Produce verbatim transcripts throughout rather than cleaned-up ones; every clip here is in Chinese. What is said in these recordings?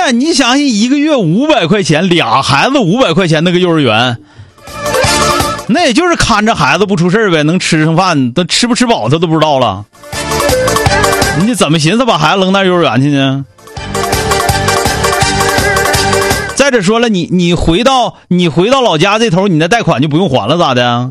的，你想想一个月五百块钱，俩孩子五百块钱那个幼儿园，那也就是看着孩子不出事呗，能吃上饭，都吃不吃饱他都不知道了。你怎么寻思把孩子扔到幼儿园去呢？再者说了，你你回到你回到老家这头，你的贷款就不用还了，咋的？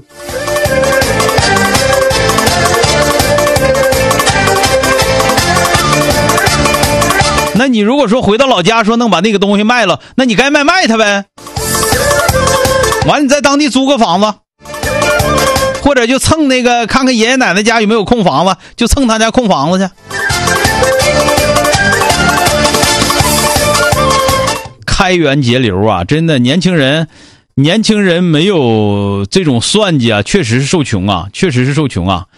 那你如果说回到老家说能把那个东西卖了，那你该卖卖它呗。完，你在当地租个房子，或者就蹭那个看看爷爷奶奶家有没有空房子，就蹭他家空房子去。开源节流啊，真的，年轻人，年轻人没有这种算计啊，确实是受穷啊，确实是受穷啊。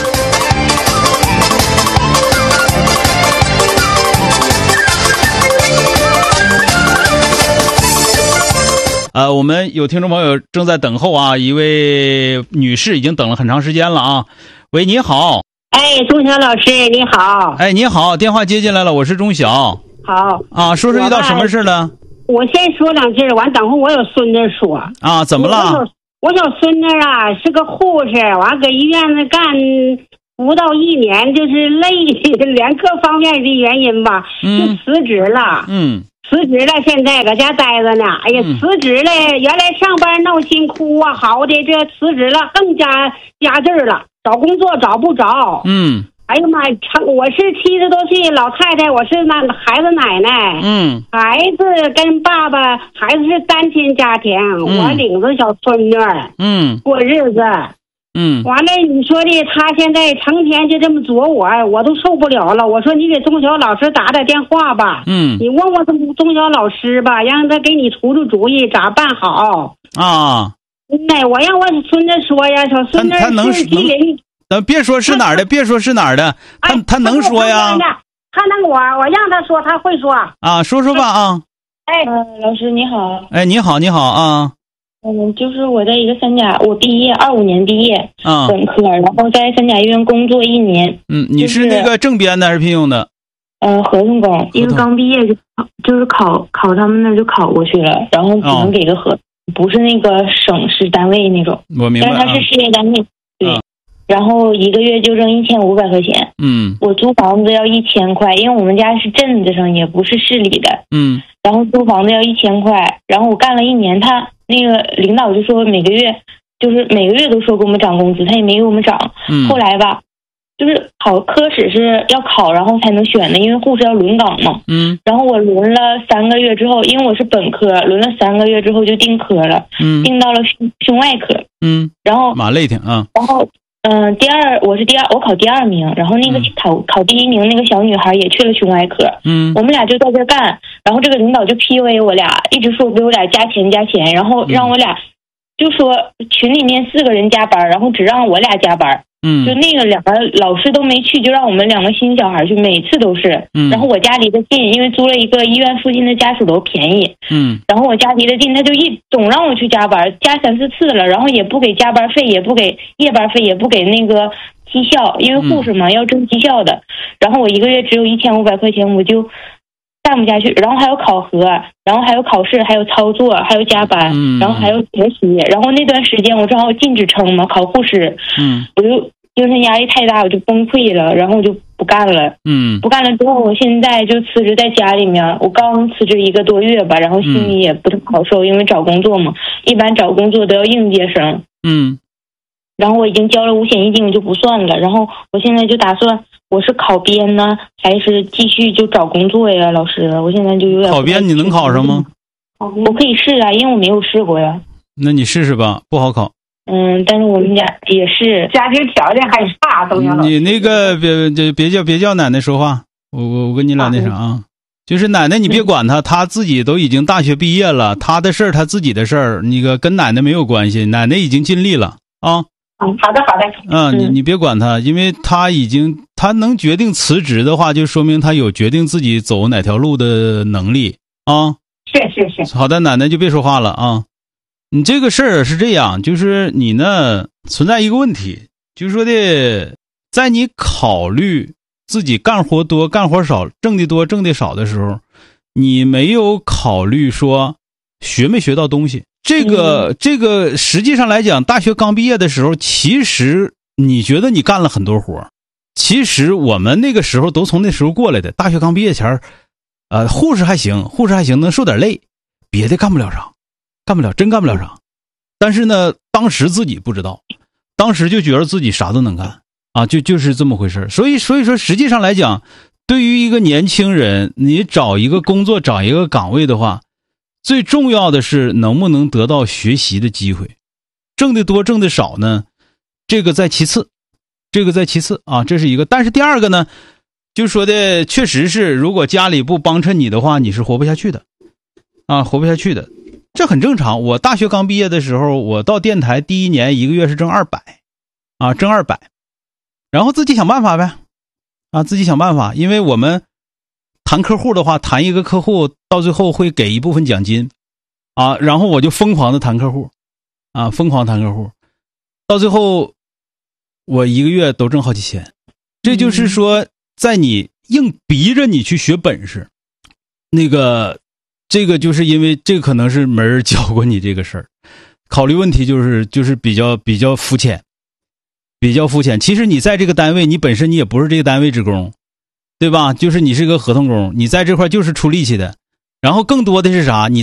呃，我们有听众朋友正在等候啊，一位女士已经等了很长时间了啊。喂，你好。 哎，钟晓老师你好。 哎，你好，电话接进来了，我是钟晓。 好啊，说说遇到什么事了？ 我先说两句，完等会我有孙子说。 啊，怎么了？ 我小孙子啊是个护士，完搁医院子干不到一年，就是累，连各方面的原因吧，就辞职了。嗯。辞职了，现在搁家待着呢。哎呀，辞职了，原来上班闹心哭啊，好的，这辞职了更加加劲儿了，找工作找不着。嗯，哎呀妈呀，我是七十多岁老太太，我是那孩子奶奶。嗯，孩子跟爸爸，孩子是单亲家庭，嗯、我领着小孙女，嗯，过日子。嗯，完了，你说的他现在成天就这么啄我，我都受不了了。我说你给钟晓老师打打电话吧，嗯，你问问钟钟晓老师吧，让他给你出出主意，咋办好啊？哎，我让我孙子说呀，小孙子他能是吉林， 咱别说是哪儿的，别说是哪儿的，他他能说呀？ 他能我我让他说，他会说啊，说说吧啊。 哎，呃、老师你好。 哎，你好，你好啊。 嗯，就是我在一个三甲，我毕业二五年毕业， 啊， 本科，然后在三甲医院工作一年。 嗯，你是那个正编的还是聘用的？ 呃，合同工，因为刚毕业就就是考考他们那就考过去了，然后只能给个合，哦、不是那个省市单位那种。 我明白。 但是他是事业单位，对。啊、然后一个月就挣一千五百块钱。嗯。我租房子要一千块，因为我们家是镇子上，也不是市里的。嗯。然后租房子要一千块，然后我干了一年，他那个领导就说每个月就是每个月都说给我们涨工资，他也没给我们涨。嗯、后来吧，就是考科室是要考，然后才能选的，因为护士要轮岗嘛。嗯。然后我轮了三个月之后，因为我是本科，轮了三个月之后就定科了。嗯。定到了胸胸外科。嗯。然后马累挺啊。 然后。嗯、呃，第二我是第二，我考第二名，然后那个考、嗯、考第一名那个小女孩也去了胸外科，嗯，我们俩就在这干，然后这个领导就 P U A 我俩，一直说给我俩加钱加钱，然后让我俩、嗯、就说群里面四个人加班，然后只让我俩加班，嗯，就那个两个老师都没去，就让我们两个新小孩去，每次都是，嗯，然后我家离得近，因为租了一个医院附近的家属楼便宜，嗯，然后我家离得近，他就一总让我去加班，加三四次了，然后也不给加班费，也不给夜班费，也不给那个绩效，因为护士嘛、嗯、要挣绩效的，然后我一个月只有一千五百块钱，我就干不下去，然后还有考核，然后还有考试，还有操作，还有加班，嗯、然后还有学习，然后那段时间我正好禁止称嘛，考护士，嗯，我就精神压力太大，我就崩溃了，然后我就不干了，嗯，不干了之后，我现在就辞职在家里面，我刚辞职一个多月吧，然后心里也不太好受，因为找工作嘛，一般找工作都要应届生，嗯，然后我已经交了五险一金，我就不算了，然后我现在就打算，我是考编呢，还是继续就找工作呀？老师，我现在就有点考编，你能考上吗？ 我可以试啊，因为我没有试过呀。 那你试试吧，不好考。 嗯，但是我们家也是家庭条件还差，都要你那个别别别叫别叫奶奶说话，我我我跟你俩那啥啊，就是奶奶你别管她，她自己都已经大学毕业了，她的事儿她自己的事儿，那个跟奶奶没有关系，奶奶已经尽力了啊。 嗯，好的好的。 嗯，你你别管她，因为她已经她能决定辞职的话，就说明她有决定自己走哪条路的能力啊。 是是是。 好的，奶奶就别说话了啊。你这个事儿是这样，就是你呢存在一个问题，就是说的，在你考虑自己干活多干活少挣的多挣的少的时候， 你没有考虑说学没学到东西。这个、嗯、这个实际上来讲，大学刚毕业的时候，其实你觉得你干了很多活，其实我们那个时候都从那时候过来的。大学刚毕业前呃，护士还行，护士还行，能受点累，别的干不了啥，干不了，真干不了啥。但是呢，当时自己不知道，当时就觉得自己啥都能干啊，就就是这么回事。所以所以说，实际上来讲，对于一个年轻人，你找一个工作，找一个岗位的话，最重要的是能不能得到学习的机会。挣得多挣得少呢，这个在其次，这个在其次啊，这是一个。但是第二个呢，就说的确实是，如果家里不帮衬你的话，你是活不下去的啊，活不下去的，这很正常。我大学刚毕业的时候，我到电台第一年一个月是挣二百啊，挣二百，然后自己想办法呗啊，自己想办法。因为我们谈客户的话，谈一个客户到最后会给一部分奖金啊，然后我就疯狂的谈客户啊，疯狂谈客户，到最后我一个月都挣好几千。这就是说，在你硬逼着你去学本事，那个这个就是因为这个可能是没人教过你这个事儿，考虑问题就是就是比较比较肤浅，比较肤浅。其实你在这个单位，你本身你也不是这个单位职工，对吧？就是你是个合同工，你在这块就是出力气的。然后更多的是啥？你